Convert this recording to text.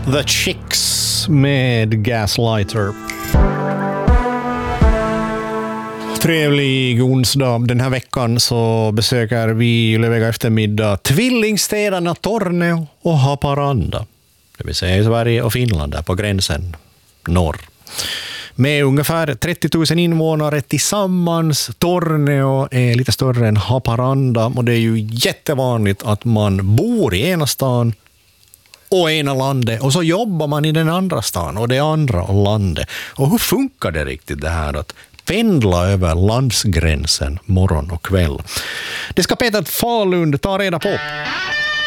The Chicks med Gaslighter. Trevlig onsdag. Den här veckan så besöker vi lövega eftermiddag tvillingstäderna Torneå och Haparanda. Det vill säga i Sverige och Finland där på gränsen norr. Med ungefär 30 000 invånare tillsammans. Torneå är lite större än Haparanda och det är ju jättevanligt att man bor i ena stan och ena landet och så jobbar man i den andra stan och det andra landet. Och hur funkar det riktigt det här att pendla över landsgränsen morgon och kväll? Det ska Peter Falund ta reda på.